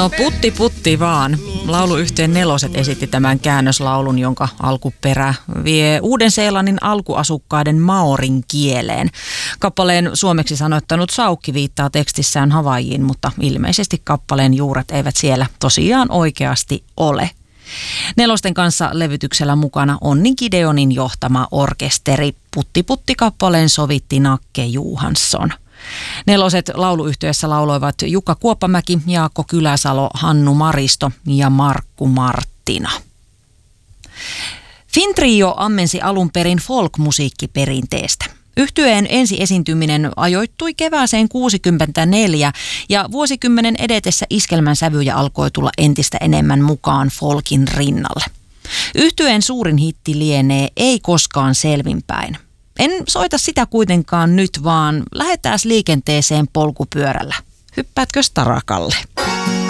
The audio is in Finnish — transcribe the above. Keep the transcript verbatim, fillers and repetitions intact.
No putti putti vaan. Lauluyhtyeen Neloset esitti tämän käännöslaulun, jonka alkuperä vie Uuden-Seelannin alkuasukkaiden maorin kieleen. Kappaleen suomeksi sanoittanut Saukki viittaa tekstissään Havajiin, mutta ilmeisesti kappaleen juuret eivät siellä tosiaan oikeasti ole. Nelosten kanssa levytyksellä mukana Onni Gideonin johtama orkesteri. Putti putti kappaleen sovitti Nakke Johansson. Neloset lauluyhtyessä lauloivat Jukka Kuoppamäki, Jaakko Kyläsalo, Hannu Maristo ja Markku Marttina. Fintrio ammensi alun perin folk-musiikkiperinteestä. Yhtyeen ensi esiintyminen ajoittui kevääseen kuusikymmentäneljä ja vuosikymmenen edetessä iskelmän sävyjä alkoi tulla entistä enemmän mukaan folkin rinnalle. Yhtyeen suurin hitti lienee Ei koskaan selvinpäin. En soita sitä kuitenkaan nyt, vaan lähdetään liikenteeseen polkupyörällä. Hyppäätkö starakalle?